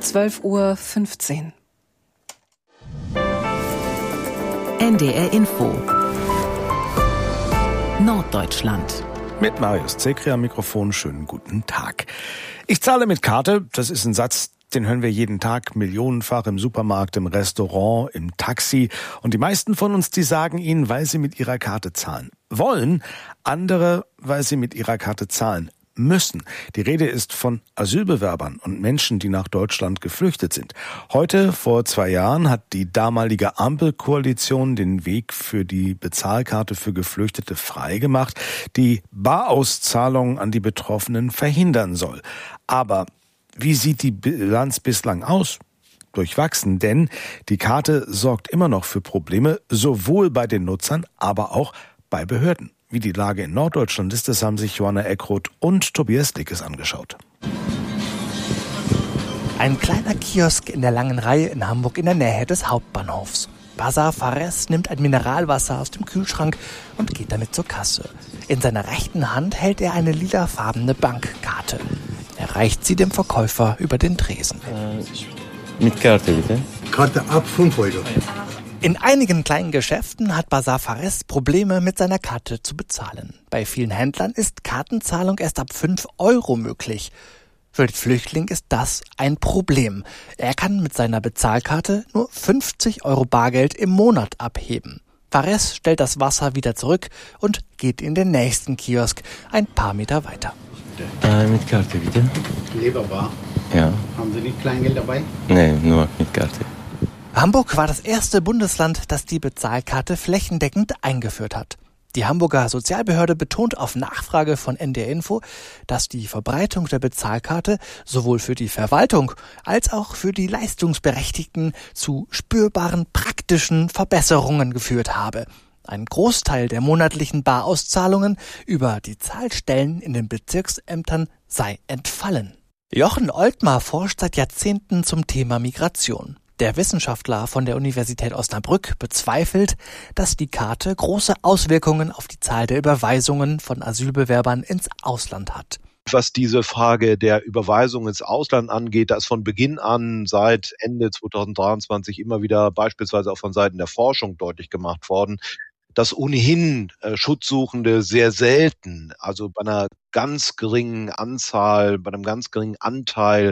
12:15 Uhr. NDR Info Norddeutschland. Mit Marius Zekri am Mikrofon, schönen guten Tag. Ich zahle mit Karte, das ist ein Satz, den hören wir jeden Tag millionenfach im Supermarkt, im Restaurant, im Taxi. Und die meisten von uns, die sagen ihn, weil sie mit ihrer Karte zahlen wollen. Andere, weil sie mit ihrer Karte zahlen müssen. Die Rede ist von Asylbewerbern und Menschen, die nach Deutschland geflüchtet sind. Heute, vor 2 Jahren, hat die damalige Ampelkoalition den Weg für die Bezahlkarte für Geflüchtete freigemacht, die Barauszahlungen an die Betroffenen verhindern soll. Aber wie sieht die Bilanz bislang aus? Durchwachsen, denn die Karte sorgt immer noch für Probleme, sowohl bei den Nutzern, aber auch bei Behörden. Wie die Lage in Norddeutschland ist, das haben sich Johanna Eckroth und Tobias Lickes angeschaut. Ein kleiner Kiosk in der langen Reihe in Hamburg in der Nähe des Hauptbahnhofs. Bazar Fares nimmt ein Mineralwasser aus dem Kühlschrank und geht damit zur Kasse. In seiner rechten Hand hält er eine lilafarbene Bankkarte. Er reicht sie dem Verkäufer über den Tresen. Mit Karte bitte. Karte ab 5 Euro. In einigen kleinen Geschäften hat Bazar Fares Probleme mit seiner Karte zu bezahlen. Bei vielen Händlern ist Kartenzahlung erst ab 5 Euro möglich. Für den Flüchtling ist das ein Problem. Er kann mit seiner Bezahlkarte nur 50 Euro Bargeld im Monat abheben. Fares stellt das Wasser wieder zurück und geht in den nächsten Kiosk, ein paar Meter weiter. Mit Karte bitte. Leberbar. Ja. Haben Sie nicht Kleingeld dabei? Nee, nur mit Karte. Hamburg war das erste Bundesland, das die Bezahlkarte flächendeckend eingeführt hat. Die Hamburger Sozialbehörde betont auf Nachfrage von NDR Info, dass die Verbreitung der Bezahlkarte sowohl für die Verwaltung als auch für die Leistungsberechtigten zu spürbaren praktischen Verbesserungen geführt habe. Ein Großteil der monatlichen Barauszahlungen über die Zahlstellen in den Bezirksämtern sei entfallen. Jochen Oltmar forscht seit Jahrzehnten zum Thema Migration. Der Wissenschaftler von der Universität Osnabrück bezweifelt, dass die Karte große Auswirkungen auf die Zahl der Überweisungen von Asylbewerbern ins Ausland hat. Was diese Frage der Überweisung ins Ausland angeht, da ist von Beginn an seit Ende 2023 immer wieder beispielsweise auch von Seiten der Forschung deutlich gemacht worden, dass ohnehin Schutzsuchende sehr selten, also bei einer ganz geringen Anzahl, bei einem ganz geringen Anteil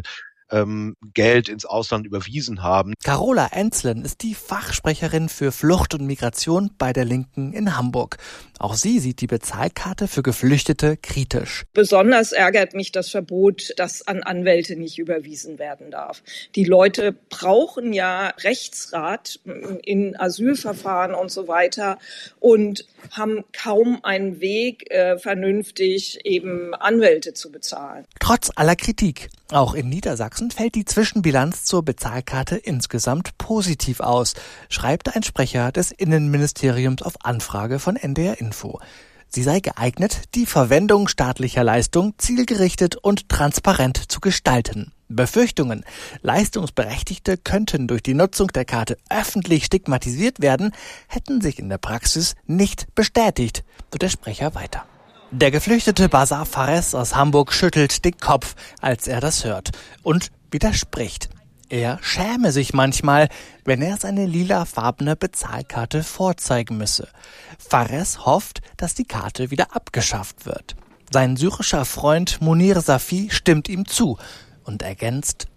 Geld ins Ausland überwiesen haben. Carola Enzlen ist die Fachsprecherin für Flucht und Migration bei der Linken in Hamburg. Auch sie sieht die Bezahlkarte für Geflüchtete kritisch. Besonders ärgert mich das Verbot, dass an Anwälte nicht überwiesen werden darf. Die Leute brauchen ja Rechtsrat in Asylverfahren und so weiter und haben kaum einen Weg, vernünftig eben Anwälte zu bezahlen. Trotz aller Kritik. Auch in Niedersachsen fällt die Zwischenbilanz zur Bezahlkarte insgesamt positiv aus, schreibt ein Sprecher des Innenministeriums auf Anfrage von NDR Info. Sie sei geeignet, die Verwendung staatlicher Leistung zielgerichtet und transparent zu gestalten. Befürchtungen, Leistungsberechtigte könnten durch die Nutzung der Karte öffentlich stigmatisiert werden, hätten sich in der Praxis nicht bestätigt, so der Sprecher weiter. Der geflüchtete Bazar Fares aus Hamburg schüttelt den Kopf, als er das hört, und widerspricht. Er schäme sich manchmal, wenn er seine lilafarbene Bezahlkarte vorzeigen müsse. Fares hofft, dass die Karte wieder abgeschafft wird. Sein syrischer Freund Munir Safi stimmt ihm zu und ergänzt: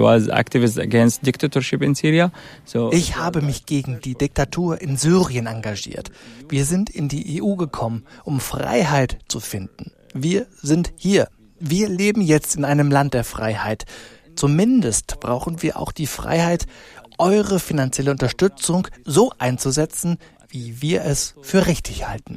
Ich habe mich gegen die Diktatur in Syrien engagiert. Wir sind in die EU gekommen, um Freiheit zu finden. Wir sind hier. Wir leben jetzt in einem Land der Freiheit. Zumindest brauchen wir auch die Freiheit, eure finanzielle Unterstützung so einzusetzen, wie wir es für richtig halten.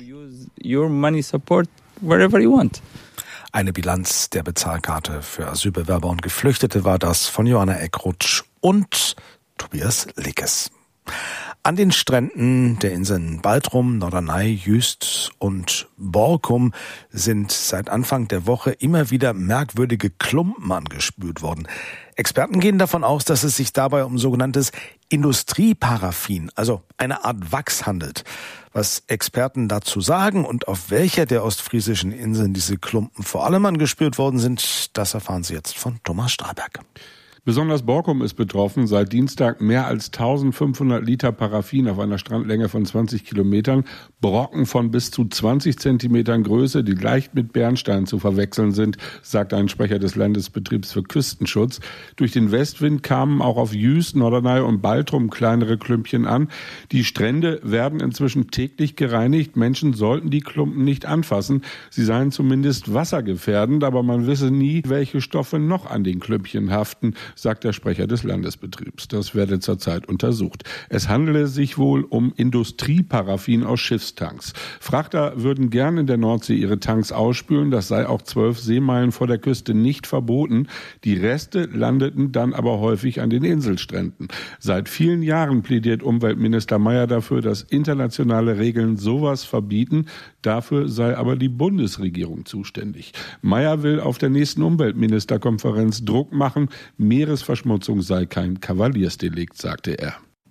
Eine Bilanz der Bezahlkarte für Asylbewerber und Geflüchtete war das von Johanna Eckroth und Tobias Lickes. An den Stränden der Inseln Baltrum, Norderney, Jüst und Borkum sind seit Anfang der Woche immer wieder merkwürdige Klumpen angespült worden. Experten gehen davon aus, dass es sich dabei um sogenanntes Industrieparaffin, also eine Art Wachs handelt. Was Experten dazu sagen und auf welcher der ostfriesischen Inseln diese Klumpen vor allem angespült worden sind, das erfahren Sie jetzt von Thomas Stahlberg. Besonders Borkum ist betroffen. Seit Dienstag mehr als 1500 Liter Paraffin auf einer Strandlänge von 20 Kilometern. Brocken von bis zu 20 Zentimetern Größe, die leicht mit Bernstein zu verwechseln sind, sagt ein Sprecher des Landesbetriebs für Küstenschutz. Durch den Westwind kamen auch auf Jüst, Norderney und Baltrum kleinere Klümpchen an. Die Strände werden inzwischen täglich gereinigt. Menschen sollten die Klumpen nicht anfassen. Sie seien zumindest wassergefährdend, aber man wisse nie, welche Stoffe noch an den Klümpchen haften, sagt der Sprecher des Landesbetriebs. Das werde zurzeit untersucht. Es handele sich wohl um Industrieparaffin aus Schiffstanks. Frachter würden gern in der Nordsee ihre Tanks ausspülen. Das sei auch 12 Seemeilen vor der Küste nicht verboten. Die Reste landeten dann aber häufig an den Inselstränden. Seit vielen Jahren plädiert Umweltminister Mayer dafür, dass internationale Regeln sowas verbieten. Dafür sei aber die Bundesregierung zuständig. Mayer will auf der nächsten Umweltministerkonferenz Druck machen. Meeresverschmutzung sei kein Kavaliersdelikt, sagte er.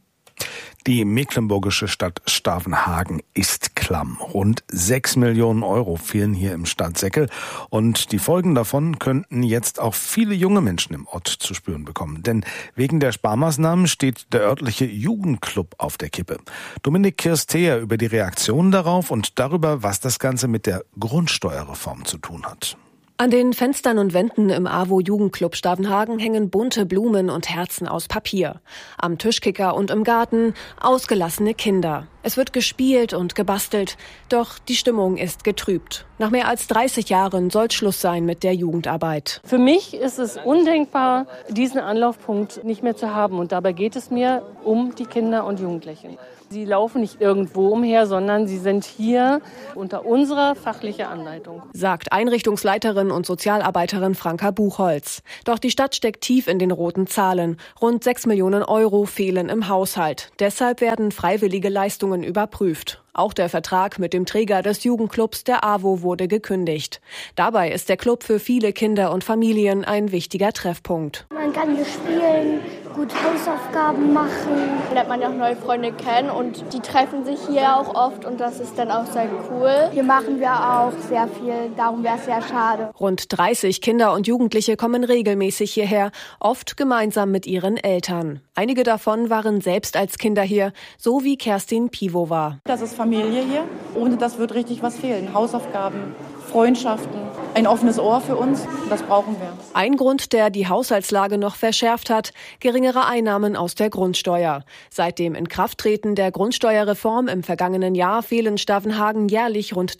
Die mecklenburgische Stadt Stavenhagen ist klamm. Rund 6 Millionen Euro fehlen hier im Stadtsäckel. Und die Folgen davon könnten jetzt auch viele junge Menschen im Ort zu spüren bekommen. Denn wegen der Sparmaßnahmen steht der örtliche Jugendclub auf der Kippe. Dominik Kirstheer über die Reaktion darauf und darüber, was das Ganze mit der Grundsteuerreform zu tun hat. An den Fenstern und Wänden im AWO-Jugendclub Stavenhagen hängen bunte Blumen und Herzen aus Papier. Am Tischkicker und im Garten ausgelassene Kinder. Es wird gespielt und gebastelt, doch die Stimmung ist getrübt. Nach mehr als 30 Jahren soll Schluss sein mit der Jugendarbeit. Für mich ist es undenkbar, diesen Anlaufpunkt nicht mehr zu haben. Und dabei geht es mir um die Kinder und Jugendlichen. Sie laufen nicht irgendwo umher, sondern sie sind hier unter unserer fachlichen Anleitung, sagt Einrichtungsleiterin und Sozialarbeiterin Franka Buchholz. Doch die Stadt steckt tief in den roten Zahlen. Rund 6 Millionen Euro fehlen im Haushalt. Deshalb werden freiwillige Leistungen überprüft. Auch der Vertrag mit dem Träger des Jugendclubs, der AWO, wurde gekündigt. Dabei ist der Club für viele Kinder und Familien ein wichtiger Treffpunkt. Man kann hier spielen, gut Hausaufgaben machen. Da lernt man ja auch neue Freunde kennen und die treffen sich hier auch oft und das ist dann auch sehr cool. Hier machen wir auch sehr viel, darum wäre es sehr schade. Rund 30 Kinder und Jugendliche kommen regelmäßig hierher, oft gemeinsam mit ihren Eltern. Einige davon waren selbst als Kinder hier, so wie Kerstin Pivovar. Das ist Familie hier. Ohne das wird richtig was fehlen. Hausaufgaben, Freundschaften, ein offenes Ohr für uns. Das brauchen wir. Ein Grund, der die Haushaltslage noch verschärft hat, geringere Einnahmen aus der Grundsteuer. Seit dem Inkrafttreten der Grundsteuerreform im vergangenen Jahr fehlen Stavenhagen jährlich rund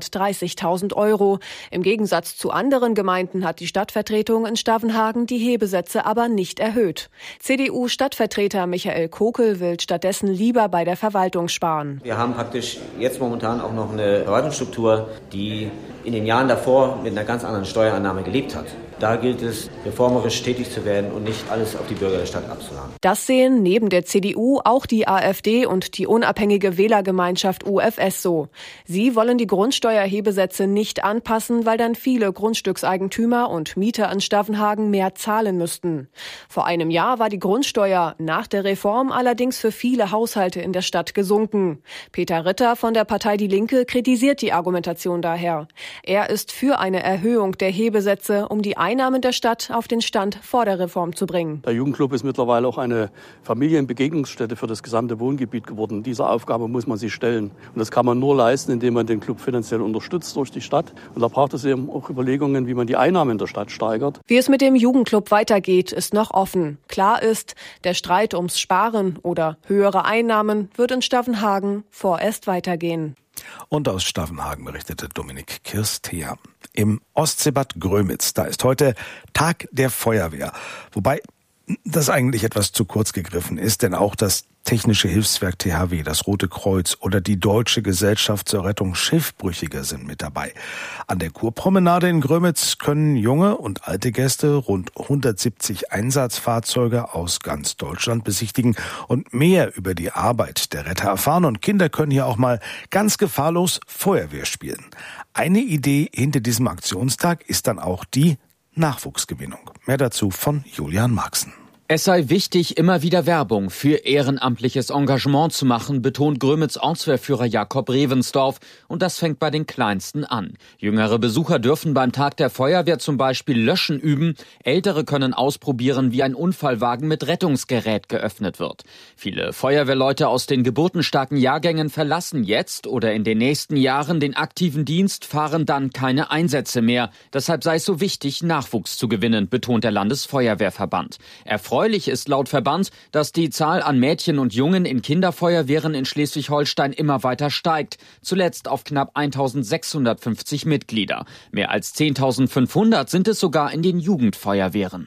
330.000 Euro. Im Gegensatz zu anderen Gemeinden hat die Stadtvertretung in Stavenhagen die Hebesätze aber nicht erhöht. CDU-Stadtvertreter Michael Kokel will stattdessen lieber bei der Verwaltung sparen. Wir haben praktisch jetzt momentan auch noch eine Verwaltungsstruktur, die in den Jahren davor mit einer ganz anderen Steuerannahme gelebt hat. Da gilt es, reformerisch tätig zu werden und nicht alles auf die Bürger der Stadt abzuladen. Das sehen neben der CDU auch die AfD und die unabhängige Wählergemeinschaft UFS so. Sie wollen die Grundsteuerhebesätze nicht anpassen, weil dann viele Grundstückseigentümer und Mieter in Stavenhagen mehr zahlen müssten. Vor einem Jahr war die Grundsteuer nach der Reform allerdings für viele Haushalte in der Stadt gesunken. Peter Ritter von der Partei Die Linke kritisiert die Argumentation daher. Er ist für eine Erhöhung der Hebesätze, um die Einnahmen der Stadt auf den Stand vor der Reform zu bringen. Der Jugendclub ist mittlerweile auch eine Familienbegegnungsstätte für das gesamte Wohngebiet geworden. Dieser Aufgabe muss man sich stellen. Und das kann man nur leisten, indem man den Club finanziell unterstützt durch die Stadt. Und da braucht es eben auch Überlegungen, wie man die Einnahmen der Stadt steigert. Wie es mit dem Jugendclub weitergeht, ist noch offen. Klar ist, der Streit ums Sparen oder höhere Einnahmen wird in Stavenhagen vorerst weitergehen. Und aus Stavenhagen berichtete Dominik Kirstheer. Im Ostseebad Grömitz, da ist heute Tag der Feuerwehr. Wobei das eigentlich etwas zu kurz gegriffen ist, denn auch das Technische Hilfswerk THW, das Rote Kreuz oder die Deutsche Gesellschaft zur Rettung Schiffbrüchiger sind mit dabei. An der Kurpromenade in Grömitz können junge und alte Gäste rund 170 Einsatzfahrzeuge aus ganz Deutschland besichtigen und mehr über die Arbeit der Retter erfahren. Und Kinder können hier auch mal ganz gefahrlos Feuerwehr spielen. Eine Idee hinter diesem Aktionstag ist dann auch die Nachwuchsgewinnung. Mehr dazu von Julian Marxen. Es sei wichtig, immer wieder Werbung für ehrenamtliches Engagement zu machen, betont Grömitz Ortswehrführer Jakob Revensdorf. Und das fängt bei den Kleinsten an. Jüngere Besucher dürfen beim Tag der Feuerwehr zum Beispiel Löschen üben. Ältere können ausprobieren, wie ein Unfallwagen mit Rettungsgerät geöffnet wird. Viele Feuerwehrleute aus den geburtenstarken Jahrgängen verlassen jetzt oder in den nächsten Jahren den aktiven Dienst, fahren dann keine Einsätze mehr. Deshalb sei es so wichtig, Nachwuchs zu gewinnen, betont der Landesfeuerwehrverband. Erfreulich ist laut Verband, dass die Zahl an Mädchen und Jungen in Kinderfeuerwehren in Schleswig-Holstein immer weiter steigt. Zuletzt auf knapp 1.650 Mitglieder. Mehr als 10.500 sind es sogar in den Jugendfeuerwehren.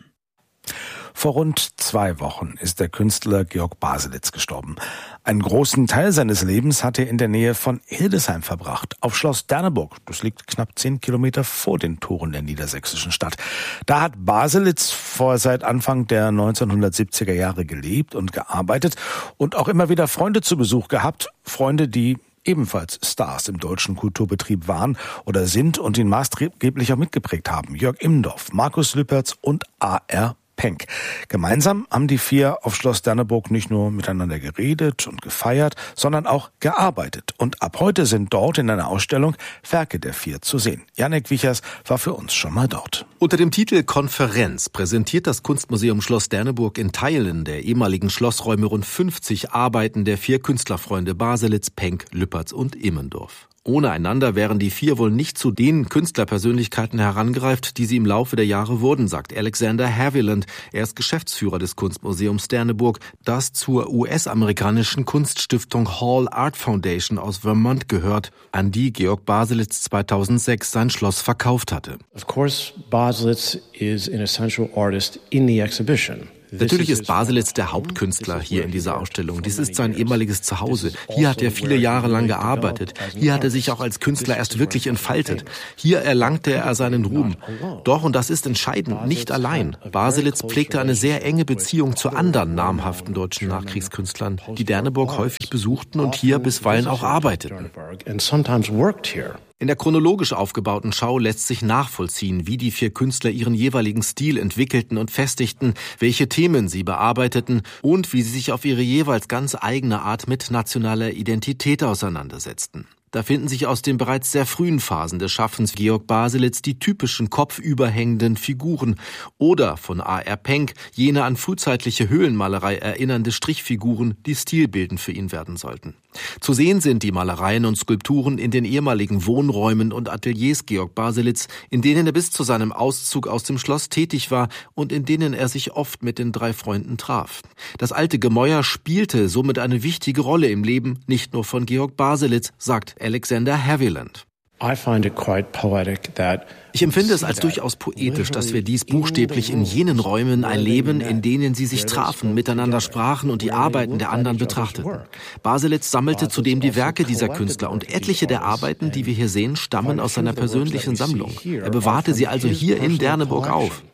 Vor rund 2 Wochen ist der Künstler Georg Baselitz gestorben. Einen großen Teil seines Lebens hat er in der Nähe von Hildesheim verbracht, auf Schloss Derneburg. Das liegt knapp 10 Kilometer vor den Toren der niedersächsischen Stadt. Da hat Baselitz seit Anfang der 1970er Jahre gelebt und gearbeitet und auch immer wieder Freunde zu Besuch gehabt. Freunde, die ebenfalls Stars im deutschen Kulturbetrieb waren oder sind und ihn maßgeblich auch mitgeprägt haben. Jörg Immendorf, Markus Lüpertz und A.R. Penck. Gemeinsam haben die 4 auf Schloss Derneburg nicht nur miteinander geredet und gefeiert, sondern auch gearbeitet. Und ab heute sind dort in einer Ausstellung Werke der 4 zu sehen. Janek Wichers war für uns schon mal dort. Unter dem Titel Konferenz präsentiert das Kunstmuseum Schloss Derneburg in Teilen der ehemaligen Schlossräume rund 50 Arbeiten der 4 Künstlerfreunde Baselitz, Penck, Lüpertz und Immendorf. Ohne einander wären die 4 wohl nicht zu den Künstlerpersönlichkeiten herangereift, die sie im Laufe der Jahre wurden, sagt Alexander Haviland. Er ist Geschäftsführer des Kunstmuseums Derneburg, das zur US-amerikanischen Kunststiftung Hall Art Foundation aus Vermont gehört, an die Georg Baselitz 2006 sein Schloss verkauft hatte. Of course, Baselitz is an essential artist in the exhibition. Natürlich ist Baselitz der Hauptkünstler hier in dieser Ausstellung. Dies ist sein ehemaliges Zuhause. Hier hat er viele Jahre lang gearbeitet. Hier hat er sich auch als Künstler erst wirklich entfaltet. Hier erlangte er seinen Ruhm. Doch, und das ist entscheidend, nicht allein. Baselitz pflegte eine sehr enge Beziehung zu anderen namhaften deutschen Nachkriegskünstlern, die Derneburg häufig besuchten und hier bisweilen auch arbeiteten. In der chronologisch aufgebauten Schau lässt sich nachvollziehen, wie die 4 Künstler ihren jeweiligen Stil entwickelten und festigten, welche Themen sie bearbeiteten und wie sie sich auf ihre jeweils ganz eigene Art mit nationaler Identität auseinandersetzten. Da finden sich aus den bereits sehr frühen Phasen des Schaffens Georg Baselitz die typischen kopfüberhängenden Figuren oder von A.R. Penck jene an frühzeitliche Höhlenmalerei erinnernde Strichfiguren, die stilbildend für ihn werden sollten. Zu sehen sind die Malereien und Skulpturen in den ehemaligen Wohnräumen und Ateliers Georg Baselitz, in denen er bis zu seinem Auszug aus dem Schloss tätig war und in denen er sich oft mit den 3 Freunden traf. Das alte Gemäuer spielte somit eine wichtige Rolle im Leben, nicht nur von Georg Baselitz, sagt Alexander Haviland. Ich empfinde es als durchaus poetisch, dass wir dies buchstäblich in jenen Räumen erleben, in denen sie sich trafen, miteinander sprachen und die Arbeiten der anderen betrachteten. Baselitz sammelte zudem die Werke dieser Künstler und etliche der Arbeiten, die wir hier sehen, stammen aus seiner persönlichen Sammlung. Er bewahrte sie also hier in Derneburg auf.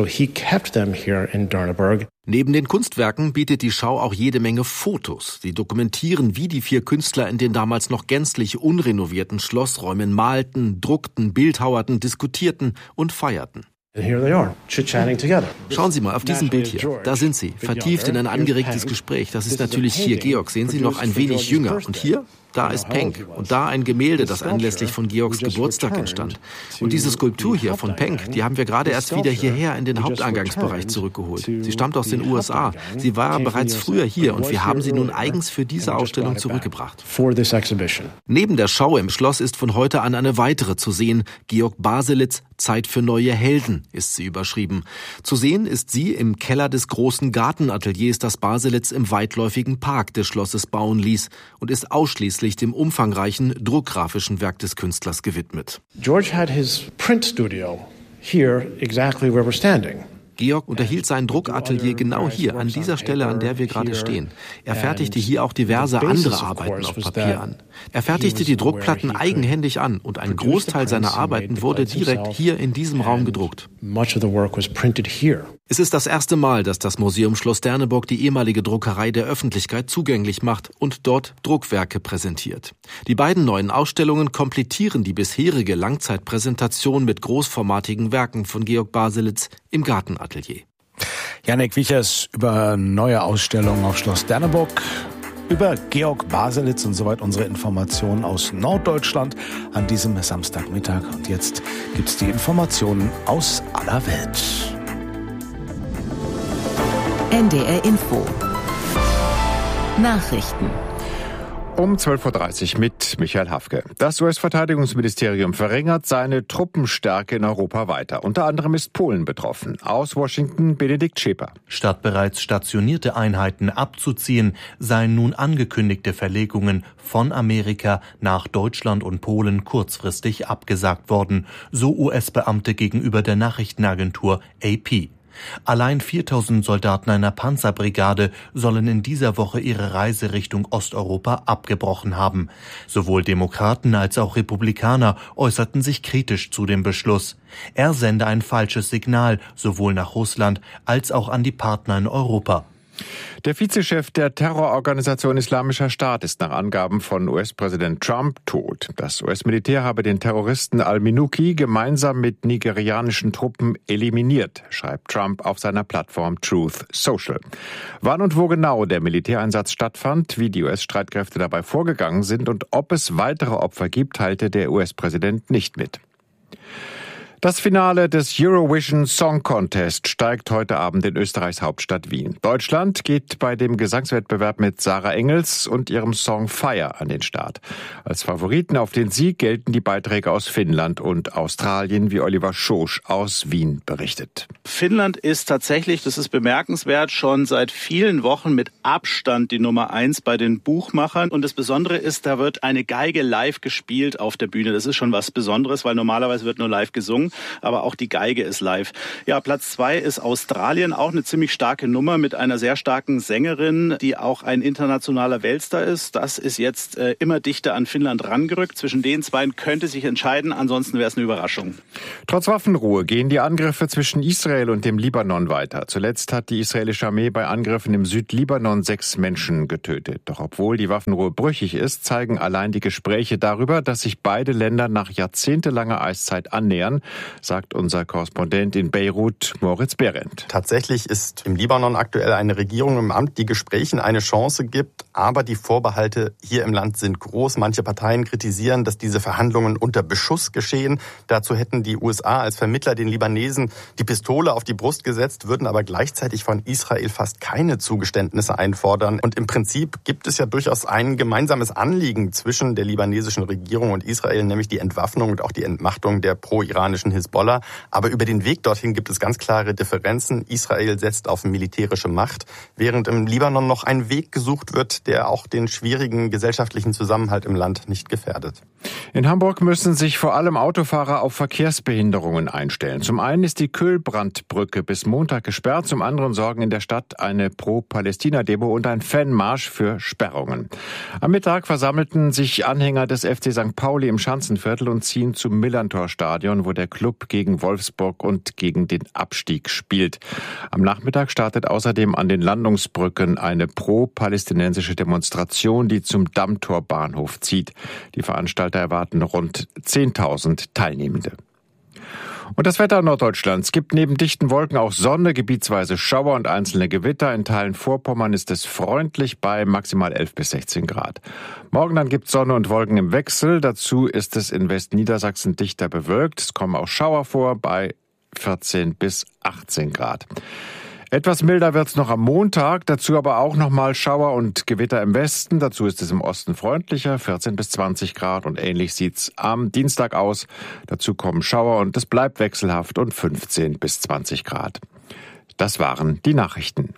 Neben den Kunstwerken bietet die Schau auch jede Menge Fotos. Sie dokumentieren, wie die 4 Künstler in den damals noch gänzlich unrenovierten Schlossräumen malten, druckten, bildhauerten, diskutierten und feierten. Schauen Sie mal auf diesem Bild hier. Da sind sie, vertieft in ein angeregtes Gespräch. Das ist natürlich hier Georg. Sehen Sie, noch ein wenig jünger. Und hier? Da ist Penck. Und da ein Gemälde, das anlässlich von Georgs Geburtstag entstand. Und diese Skulptur hier von Penck, die haben wir gerade erst wieder hierher in den Haupteingangsbereich zurückgeholt. Sie stammt aus den USA. Sie war bereits früher hier und wir haben sie nun eigens für diese Ausstellung zurückgebracht. Neben der Schau im Schloss ist von heute an eine weitere zu sehen. Georg Baselitz, Zeit für neue Helden, ist sie überschrieben. Zu sehen ist sie im Keller des großen Gartenateliers, das Baselitz im weitläufigen Park des Schlosses bauen ließ und ist ausschließlich dem umfangreichen druckgrafischen Werk des Künstlers gewidmet. George had his print studio here exactly where we're standing. Georg unterhielt sein Druckatelier genau hier, an dieser Stelle, an der wir gerade stehen. Er fertigte hier auch diverse andere Arbeiten auf Papier an. Er fertigte die Druckplatten eigenhändig an und ein Großteil seiner Arbeiten wurde direkt hier in diesem Raum gedruckt. Es ist das erste Mal, dass das Museum Schloss Derneburg die ehemalige Druckerei der Öffentlichkeit zugänglich macht und dort Druckwerke präsentiert. Die beiden neuen Ausstellungen komplettieren die bisherige Langzeitpräsentation mit großformatigen Werken von Georg Baselitz im Gartenatelier. Jannik Wiechers über neue Ausstellungen auf Schloss Derneburg, über Georg Baselitz und soweit unsere Informationen aus Norddeutschland an diesem Samstagmittag. Und jetzt gibt's die Informationen aus aller Welt. NDR Info. Nachrichten. Um 12.30 Uhr mit Michael Hafke. Das US-Verteidigungsministerium verringert seine Truppenstärke in Europa weiter. Unter anderem ist Polen betroffen. Aus Washington Benedikt Schäper. Statt bereits stationierte Einheiten abzuziehen, seien nun angekündigte Verlegungen von Amerika nach Deutschland und Polen kurzfristig abgesagt worden, so US-Beamte gegenüber der Nachrichtenagentur AP. Allein 4.000 Soldaten einer Panzerbrigade sollen in dieser Woche ihre Reise Richtung Osteuropa abgebrochen haben. Sowohl Demokraten als auch Republikaner äußerten sich kritisch zu dem Beschluss. Er sende ein falsches Signal, sowohl nach Russland als auch an die Partner in Europa. Der Vizechef der Terrororganisation Islamischer Staat ist nach Angaben von US-Präsident Trump tot. Das US-Militär habe den Terroristen al-Minuki gemeinsam mit nigerianischen Truppen eliminiert, schreibt Trump auf seiner Plattform Truth Social. Wann und wo genau der Militäreinsatz stattfand, wie die US-Streitkräfte dabei vorgegangen sind und ob es weitere Opfer gibt, teilte der US-Präsident nicht mit. Das Finale des Eurovision Song Contest steigt heute Abend in Österreichs Hauptstadt Wien. Deutschland geht bei dem Gesangswettbewerb mit Sarah Engels und ihrem Song Fire an den Start. Als Favoriten auf den Sieg gelten die Beiträge aus Finnland und Australien, wie Oliver Schosch aus Wien berichtet. Finnland ist tatsächlich, das ist bemerkenswert, schon seit vielen Wochen mit Abstand die Nummer 1 bei den Buchmachern. Und das Besondere ist, da wird eine Geige live gespielt auf der Bühne. Das ist schon was Besonderes, weil normalerweise wird nur live gesungen. Aber auch die Geige ist live. Ja, Platz 2 ist Australien, auch eine ziemlich starke Nummer mit einer sehr starken Sängerin, die auch ein internationaler Weltstar ist. Das ist jetzt immer dichter an Finnland rangerückt. Zwischen den beiden könnte sich entscheiden, ansonsten wäre es eine Überraschung. Trotz Waffenruhe gehen die Angriffe zwischen Israel und dem Libanon weiter. Zuletzt hat die israelische Armee bei Angriffen im Südlibanon 6 Menschen getötet. Doch obwohl die Waffenruhe brüchig ist, zeigen allein die Gespräche darüber, dass sich beide Länder nach jahrzehntelanger Eiszeit annähern, sagt unser Korrespondent in Beirut, Moritz Behrendt. Tatsächlich ist im Libanon aktuell eine Regierung im Amt, die Gesprächen eine Chance gibt, aber die Vorbehalte hier im Land sind groß. Manche Parteien kritisieren, dass diese Verhandlungen unter Beschuss geschehen. Dazu hätten die USA als Vermittler den Libanesen die Pistole auf die Brust gesetzt, würden aber gleichzeitig von Israel fast keine Zugeständnisse einfordern. Und im Prinzip gibt es ja durchaus ein gemeinsames Anliegen zwischen der libanesischen Regierung und Israel, nämlich die Entwaffnung und auch die Entmachtung der pro-iranischen Hisbollah. Aber über den Weg dorthin gibt es ganz klare Differenzen. Israel setzt auf militärische Macht, während im Libanon noch ein Weg gesucht wird, der auch den schwierigen gesellschaftlichen Zusammenhalt im Land nicht gefährdet. In Hamburg müssen sich vor allem Autofahrer auf Verkehrsbehinderungen einstellen. Zum einen ist die Köhlbrandbrücke bis Montag gesperrt, zum anderen sorgen in der Stadt eine Pro-Palästina-Demo und ein Fanmarsch für Sperrungen. Am Mittag versammelten sich Anhänger des FC St. Pauli im Schanzenviertel und ziehen zum Millerntor-Stadion, wo der Club gegen Wolfsburg und gegen den Abstieg spielt. Am Nachmittag startet außerdem an den Landungsbrücken eine pro-palästinensische Demonstration, die zum Dammtor-Bahnhof zieht. Die Veranstalter erwarten rund 10.000 Teilnehmende. Und das Wetter Norddeutschlands gibt neben dichten Wolken auch Sonne, gebietsweise Schauer und einzelne Gewitter. In Teilen Vorpommern ist es freundlich bei maximal 11 bis 16 Grad. Morgen dann gibt es Sonne und Wolken im Wechsel. Dazu ist es in Westniedersachsen dichter bewölkt. Es kommen auch Schauer vor bei 14 bis 18 Grad. Etwas milder wird's noch am Montag, dazu aber auch nochmal Schauer und Gewitter im Westen. Dazu ist es im Osten freundlicher, 14 bis 20 Grad und ähnlich sieht's am Dienstag aus. Dazu kommen Schauer und es bleibt wechselhaft und 15 bis 20 Grad. Das waren die Nachrichten.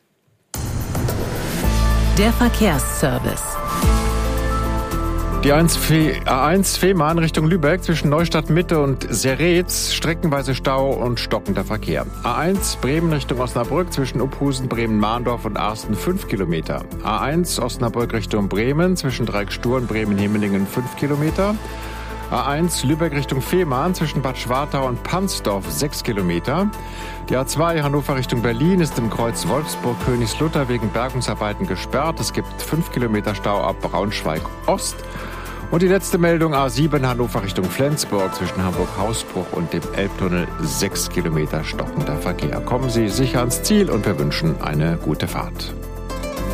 Der Verkehrsservice. Die A1 Fehmarn Richtung Lübeck zwischen Neustadt Mitte und Seretz, streckenweise Stau und stockender Verkehr. A1 Bremen Richtung Osnabrück zwischen Uphusen, Bremen-Mahndorf und Arsten 5 Kilometer. A1 Osnabrück Richtung Bremen zwischen Dreiecksturen, Bremen-Hemelingen 5 Kilometer. A1 Lübeck Richtung Fehmarn zwischen Bad Schwartau und Pansdorf 6 Kilometer. Die A2 Hannover Richtung Berlin ist im Kreuz Wolfsburg-Königslutter wegen Bergungsarbeiten gesperrt. Es gibt 5 Kilometer Stau ab Braunschweig Ost. Und die letzte Meldung, A7 Hannover Richtung Flensburg zwischen Hamburg-Hausbruch und dem Elbtunnel, 6 Kilometer stockender Verkehr. Kommen Sie sicher ans Ziel und wir wünschen eine gute Fahrt.